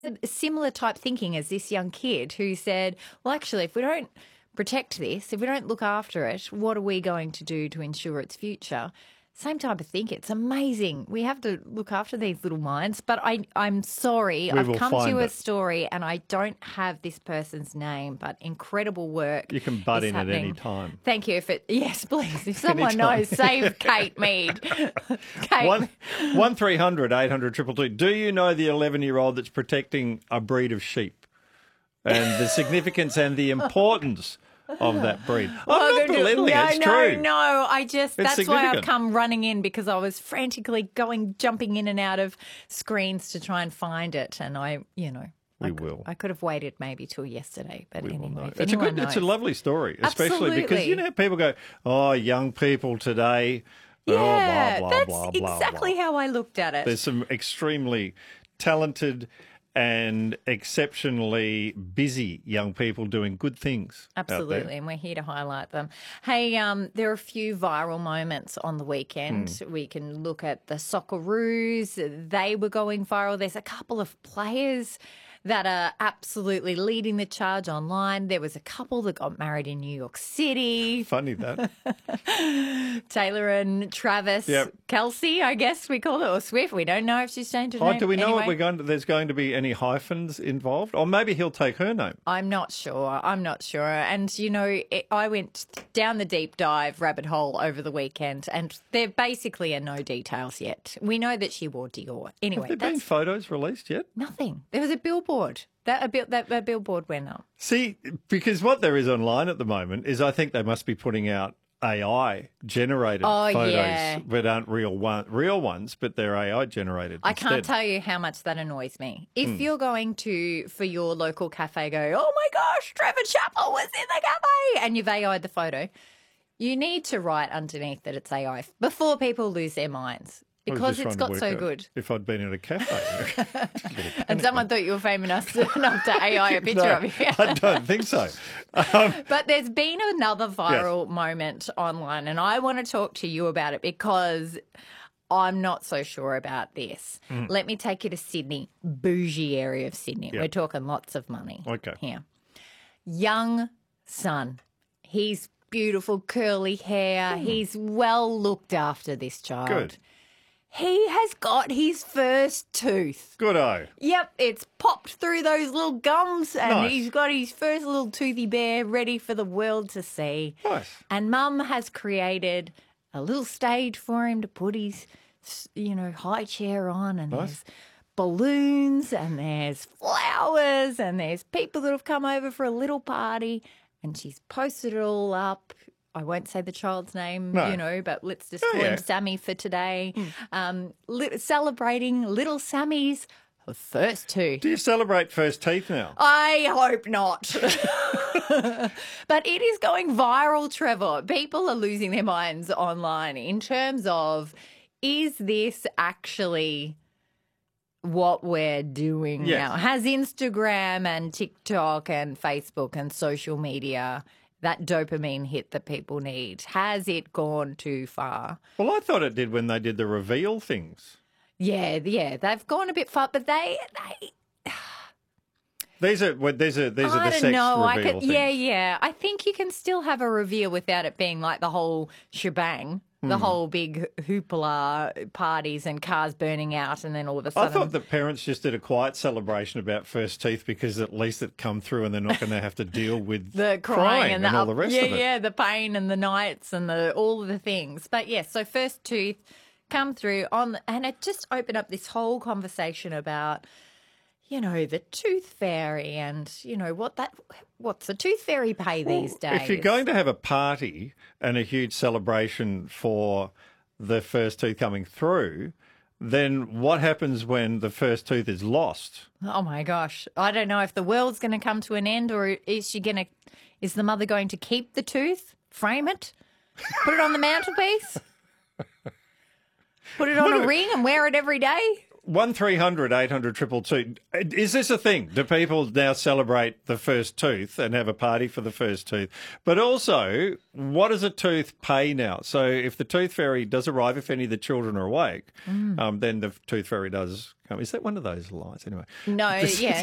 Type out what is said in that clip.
Similar type thinking as this young kid who said, well, actually, if we don't protect this, if we don't look after it, what are we going to do to ensure its future? Same type of thing. It's amazing. We have to look after these little minds. But I'm sorry. I've come to a story and I don't have this person's name, but incrable work. You can butt in happening. At any time. Thank you. Yes, please. If someone knows, save Kate Mead. Kate. 1300 800 222. Do you know the 11-year-old that's protecting a breed of sheep and the significance and the importance of that breed? I'm not belittling it. It's true. No. That's why I've come running in, because I was frantically jumping in and out of screens to try and find it. And we will. I could have waited maybe till yesterday, but anyway. It's a lovely story, especially because, people go, oh, young people today. Yeah, blah, blah, that's blah, blah, exactly blah. how I looked at it. There's some extremely talented and exceptionally busy young people doing good things. Absolutely, and we're here to highlight them. Hey, there are a few viral moments on the weekend. We can look at the Socceroos. They were going viral. There's a couple of players that are absolutely leading the charge online. There was a couple that got married in New York City. Funny that. Taylor and Travis Kelsey, I guess we call it, or Swift. We don't know if she's changed her name. Do we know what there's going to be any hyphens involved? Or maybe he'll take her name. I'm not sure. And, I went down the deep dive rabbit hole over the weekend, and there basically are no details yet. We know that she wore Dior. Anyway, have there been photos released yet? Nothing. There was a billboard. That billboard went up. See, because what there is online at the moment is I think they must be putting out AI-generated photos that aren't real ones, but they're AI-generated I can't tell you how much that annoys me. If you're going for your local cafe, go, oh, my gosh, Trevor Chappell was in the cafe, and you've AI'd the photo, you need to write underneath that it's AI before people lose their minds. Because it's got so good. If I'd been at a cafe. And someone thought you were famous enough to AI a picture of you. I don't think so. But there's been another viral moment online, and I want to talk to you about it because I'm not so sure about this. Let me take you to Sydney, bougie area of Sydney. We're talking lots of money here. Young son. He's beautiful, curly hair. He's well looked after, this child. Good. He has got his first tooth. Good-o. Yep, it's popped through those little gums and he's got his first little toothy bear ready for the world to see. Nice. And Mum has created a little stage for him to put his, high chair on, and there's balloons and there's flowers and there's people that have come over for a little party, and she's posted it all up. I won't say the child's name, but let's just call him Sammy for today. Celebrating little Sammy's first tooth. Do you celebrate first teeth now? I hope not. But it is going viral, Trevor. People are losing their minds online in terms of, is this actually what we're doing now? Has Instagram and TikTok and Facebook and social media, that dopamine hit that people need, has it gone too far? Well, I thought it did when they did the reveal things. Yeah, they've gone a bit far, but they These are the sex reveal things. Yeah. I think you can still have a reveal without it being like the whole shebang. The whole big hoopla parties and cars burning out, and then all of a sudden... I thought the parents just did a quiet celebration about first teeth because at least it come through and they're not going to have to deal with the crying and all the rest of it. Yeah, the pain and the nights and all of the things. But yes, so first tooth come through and it just opened up this whole conversation about, the tooth fairy and, what's the tooth fairy pay these days? If you're going to have a party and a huge celebration for the first tooth coming through, then what happens when the first tooth is lost? Oh, my gosh. I don't know if the world's going to come to an end, or is the mother going to keep the tooth, frame it, put it on the mantelpiece, put it on a ring and wear it every day? 1300 800 222. Is this a thing? Do people now celebrate the first tooth and have a party for the first tooth? But also, what does a tooth pay now? So if the tooth fairy does arrive, if any of the children are awake, then the tooth fairy does come. Is that one of those lines? Anyway. No, yeah.